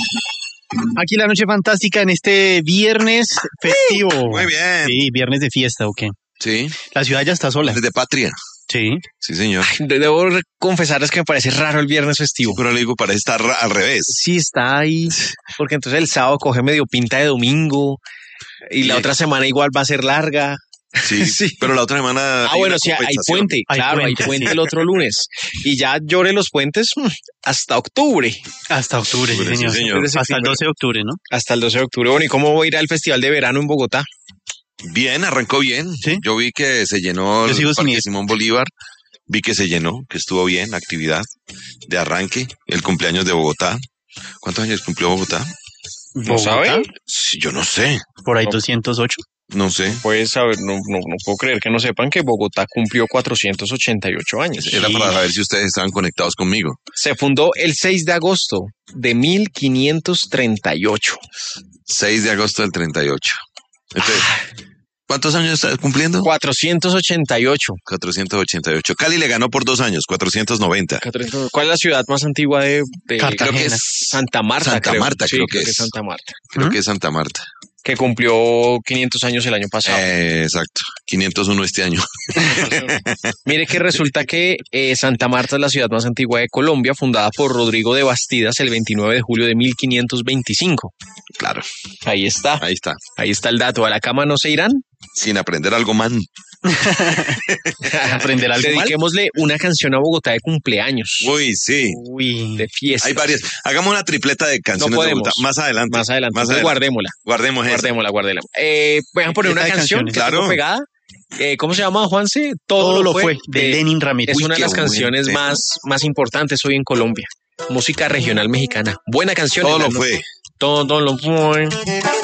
Aquí la noche fantástica en este viernes festivo. Muy bien. Sí, viernes de fiesta, ¿o qué? Sí. La ciudad ya está sola. Es de patria. Sí. Sí, señor. Debo confesarles que me parece raro el viernes festivo. Pero le digo, parece estar al revés. Sí, está ahí, porque entonces el sábado coge medio pinta de domingo y la otra semana igual va a ser larga. Sí, Sí. pero la otra semana. Ah, bueno, sí, hay compensación. puente, claro, hay puente el otro lunes. Y ya llore los puentes hasta octubre, Hasta octubre, sí, Sí, señor. señor. Hasta el 12 de octubre, ¿no? hasta el 12 de octubre. Bueno, ¿y cómo va a ir al Festival de Verano en Bogotá? Bien, arrancó bien. Sí. Yo vi que se llenó Yo sigo el sin Parque ir. Simón Bolívar. Vi que se llenó, que estuvo bien, actividad de arranque, el cumpleaños de Bogotá. ¿Cuántos años cumplió Bogotá? ¿No sabe? Sí, yo no sé, Por ahí 208. no sé. Pues a ver, no puedo creer que no sepan que Bogotá cumplió 488 años. Era para saber si ustedes estaban conectados conmigo. Se fundó el 6 de agosto de 1538. 6 de agosto del 38. Entonces, ¿cuántos años está cumpliendo? 488. 488. Cali le ganó por 2 años, 490. ¿Cuál es la ciudad más antigua de Cartagena. Creo que es Santa Marta. Santa Marta, Sí, creo que es. Santa Marta. Creo que es Santa Marta. Que cumplió 500 años el año pasado. Exacto. 501 este año. Mire que resulta que Santa Marta es la ciudad más antigua de Colombia, fundada por Rodrigo de Bastidas el 29 de julio de 1525. Claro, Ahí está. ahí está. Ahí está el dato. ¿A la cama no se irán? Sin aprender algo man. Aprender algo mal. Dediquémosle una canción a Bogotá de cumpleaños. Uy, sí. Uy. De fiesta. Hay varias. Hagamos una tripleta de canciones No de podemos. Bogotá. Más adelante. Más adelante. Más Entonces, adelante. guardémosla. Guardemos esa. Guardémosla. Voy a poner una Tripleta de canción canciones. que tengo Claro. pegada. ¿Cómo se llama, Juanse? Todo lo fue, de Lenin Ramírez. Es Uy, una de qué las buen canciones tema. más importantes hoy en Colombia. Música regional mexicana. Buena canción. Todo lo Elano. fue. Todo lo fue.